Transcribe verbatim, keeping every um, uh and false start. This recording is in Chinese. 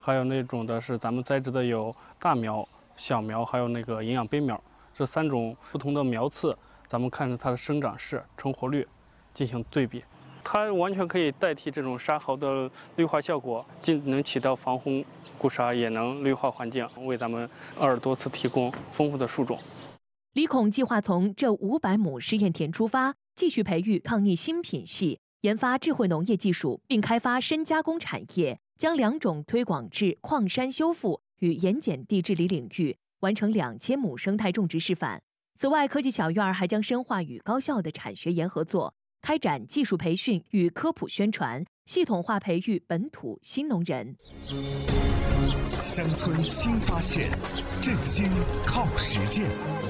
还有那种的是咱们栽植的有大苗、小苗，还有那个营养杯苗，这三种不同的苗次，咱们看着它的生长势、成活率进行对比。它完全可以代替这种沙毫的绿化效果，既能起到防洪固沙，也能绿化环境，为咱们鄂尔多斯提供丰富的树种。 李孔计划从这五百亩试验田出发，继续培育抗逆新品系，研发智慧农业技术，并开发深加工产业，将两种推广至矿山修复与盐碱地治理领域，完成两千亩生态种植示范。此外，科技小院还将深化与高校的产学研合作，开展技术培训与科普宣传，系统化培育本土新农人。 乡村新发现，振兴靠实践。